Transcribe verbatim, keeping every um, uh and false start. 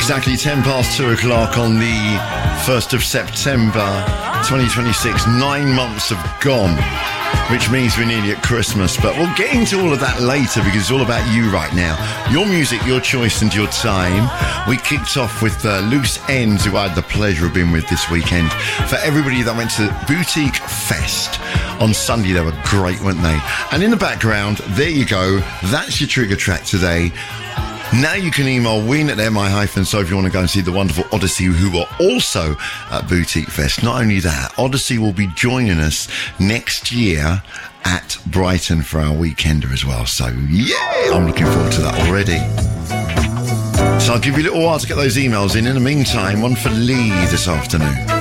Exactly ten past two o'clock on the first of September twenty twenty-six. Nine months have gone, which means we're nearly at Christmas. But we'll get into all of that later because it's all about you right now. Your music, your choice and your time. We kicked off with uh, Loose Ends, who I had the pleasure of being with this weekend. For everybody that went to Boutique Fest on Sunday, they were great, weren't they? And in the background, there you go. That's your trigger track today. Now you can email ween at mi hyphen so if you want to go and see the wonderful Odyssey, who are also at Boutique Fest. Not only that, Odyssey will be joining us next year at Brighton for our weekender as well. So, yeah, I'm looking forward to that already. So I'll give you a little while to get those emails in. In the meantime, one for Lee this afternoon.